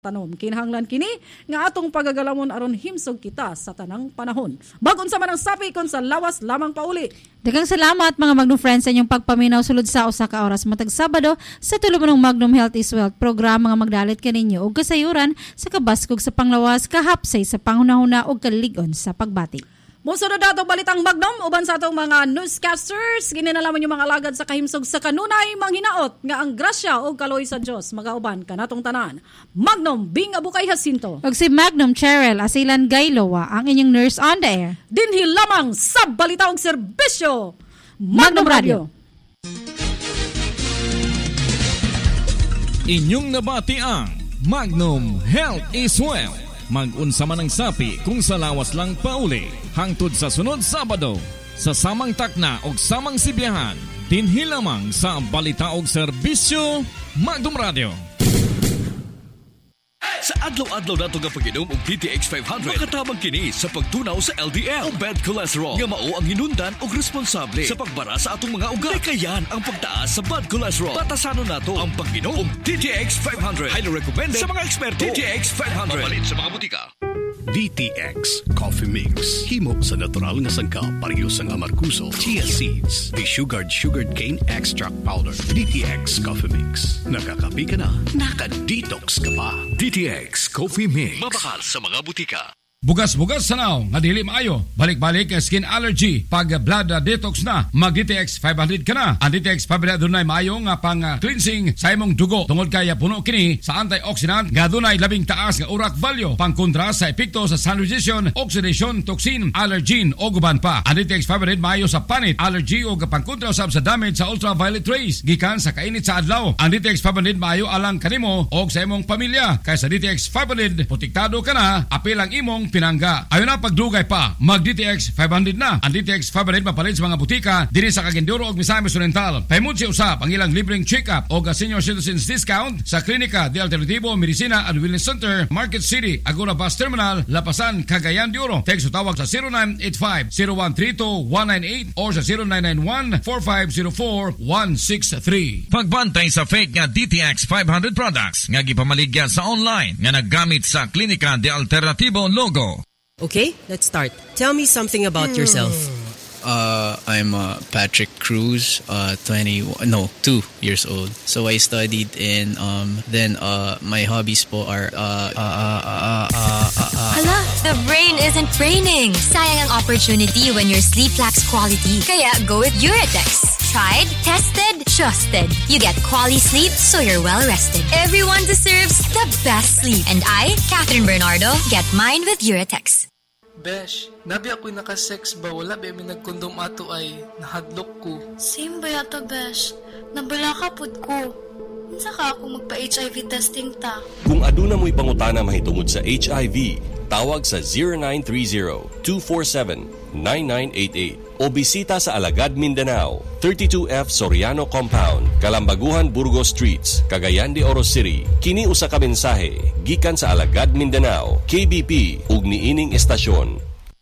tanom. Kinahanglan kini nga atong pagagalamon aron himsog kita sa tanang panahon. Bagon sa manang sapi kon sa lawas lamang pauli. Daghang salamat mga Magnum friends sa inyong pagpaminaw sulod sa usa ka oras matag Sabado sa tulumanong Magnum Health is Wealth program nga magdalit kaninyo og kasayuran sa kabaskog sa panglawas, kahapsay sa panghunahuna og kaligon sa pagbati. Musunod atong balitang Magnum uban sa atong mga newscasters gininalaman yung mga alagad sa kahimsog sa kanunay manghinaot nga ang grasya o kaloy sa Dios magauban kanatong tanan. Magnum Bing Abukay Jacinto ug si Magnum Cheryl Asilan Gaylowa ang inyong nurse on the air. Dinhi lamang sa balitaong serbisyo Magnum Radio. Inyong nabati ang Magnum Health is Wealth. Mag-unsa man ang sapi kung sa lawas lang pauli. Hangtod sa sunod Sabado, sa samang takna o samang sibiyahan, dinhi lamang sa balita o serbisyo Magnum Radio. Sa adlaw-adlaw nato nga pag-inom og DTX 500, makatabang kini sa pagtunaw sa LDL o bad cholesterol nga mao ang hinundan og responsable sa pagbara sa atong mga ugat. Kayan ang pagtaas sa bad cholesterol. Batasanon nato ang pag-inom og DTX 500. Highly recommended sa mga eksperto. DTX 500 mabalit sa mga butika. DTX Coffee Mix. Himo sa natural nga sangkap parehas ang amarkuso, chia seeds, sugared cane extract powder. DTX Coffee Mix. Nakakapi ka na, naka-detox ka pa. DTX Coffee Mix. Mabakal sa mga butika. Bugas-bugas sa naw, nga dili maayo. Balik-balik ang skin allergy. Pag blood detox na, mag-DTX 500 ka na. Ang DTX 500 dunay maayo nga pang cleansing sa imong dugo. Tungod kaya puno kini sa antioxidant nga dunay labing taas nga urak value. Pangkontra sa epekto sa sun-resistant, oxidation, toxin, allergen o guban pa. Ang DTX 500 maayo sa panit, allergy o pangkontra sa damage sa ultraviolet rays. Gikan sa kainit sa adlaw. Ang DTX 500 maayo alang kanimo o sa imong pamilya. Kaya sa DTX 500, protektado ka na, apil ang imong pinangga. Ayon na pagdugay pa, mag-DTX 500 na. Ang DTX 500 mapalit sa mga butika diri sa Cagayan ug Misamis Oriental. Pahimutsi usab ang ilang libreng check-up o senior citizens discount sa Klinika de Alternativo Medicina and Wellness Center, Market City, Agora Bus Terminal, Lapasan, Cagayan de Oro. Text o tawag sa 0985-0132-198 o sa 0991-4504-163. Pagbantay sa fake nga DTX 500 products nga gipamaligya sa online nga naggamit sa Klinika de Alternativo logo. Okay, let's start. Tell me something about yourself. I'm Patrick Cruz, 2 years old. So I studied in then my hobbies po are Hala, the brain isn't braining. Sayang ang opportunity when your sleep lacks quality. Kaya go with Uratex. Tried, tested, trusted. You get quality sleep so you're well rested. Everyone deserves the best sleep. And I, Catherine Bernardo, get mine with Uratex. Besh, nabi ako'y nakasex ba? Wala ba may nagkondom ato ay nahadlok ko? Same ba yata, Besh? Nabala ka pod ko. Unsa ka ako magpa-HIV testing ta? Kung aduna mo'y pangutana mahitungod sa HIV, tawag sa 0930-247-9988 o bisita sa Alagad, Mindanao, 32F Soriano Compound, Kalambaguhan, Burgos Streets, Cagayan de Oro City. Kini usa ka mensahe gikan sa Alagad, Mindanao, KBP ug niining estasyon.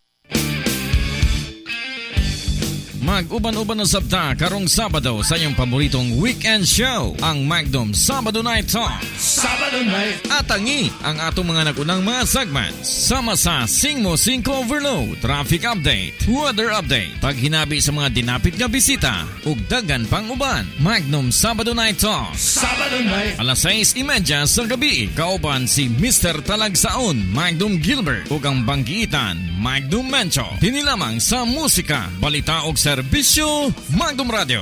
Mag-uban-uban na sabta karong Sabado sa iyong paboritong weekend show, ang Magnum Sabado Night Talk. Sabado Night! Atangi ang atong mga nagunang mga segments. Sama sa Sing Mo 5 Overload, Traffic Update, Weather Update, paghinabi sa mga dinapit nga bisita, ug dagan pang uban. Magnum Sabado Night Talk. Sabado Night! Alas 6:30 sa gabi, kauban si Mr. Talagsaon, Magnum Gilbert, ug ang banggiitan, Magnum Mencho. Dinilamang sa musika, balita ug serbisyo, Magnum Radio.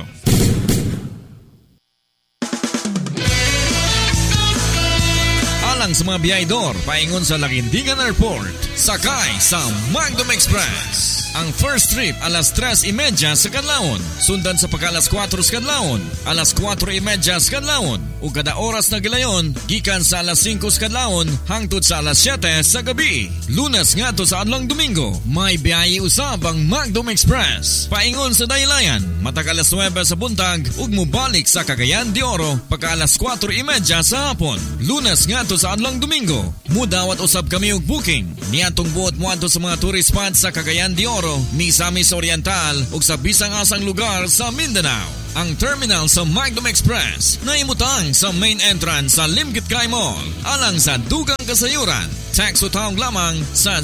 Alang sa mga biyahedor, paingon sa Laguindingan Airport, sakay sa Magnum Express. Ang first trip alas 3:30 sa kadlawon, sundan sa pagka-alas 4 sa kadlawon, alas 4:30 sa kadlawon, ug kada oras na gilayon gikan sa alas 5 sa kadlawon hangtod sa alas 7 sa gabi. Lunes ngadto sa adlong Domingo, may biyahe usab ang Magnum Express. Paingon sa Daylayan, matag alas 9 sa buntag ug mobalik sa Cagayan de Oro pagka alas 4:30 sa hapon. Lunes ngadto sa adlong Domingo, Mudawat usab kami og booking. Niadtong buot mo adto sa mga tourist spots sa Cagayan de Oro, Misamis Oriental ug sa bisang asang lugar sa Mindanao. Ang terminal sa Magnum Express na imutang sa main entrance sa Limkit Kai Mall. Alang sa dugang kasayuran, text o tawag lamang sa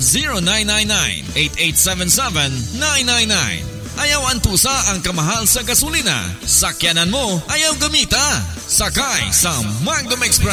0999-8877-999. Ayaw antusa ang kamahal sa gasolina. Sakyanan mo, ayaw gamita. Sakay sa Magnum Express.